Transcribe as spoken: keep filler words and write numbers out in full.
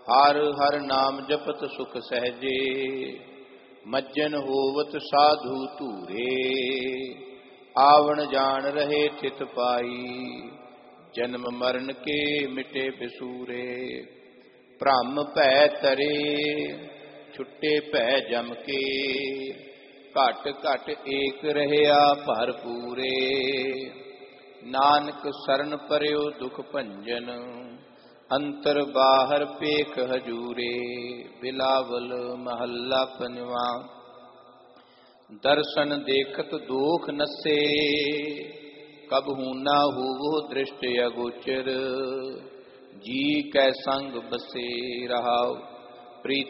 हर हर नाम जपत सुख सहजे, मज्जन होवत साधु धूरे। आवण जान रहे थित पाई, जन्म मरण के मिटे बिसूरे। भ्रम भै तरे छुट्टे भै जम के, घट घट एक रहया भरपूरे। नानक सरन परयो दुख भंजन, अंतर बाहर पेख हजूरे। बिलावल महल्ला पंजवा। दर्शन देखत दोख नसे, कबहू ना होवो दृष्टि अगोचर। जी कै संग बसे रहाओ, प्रीत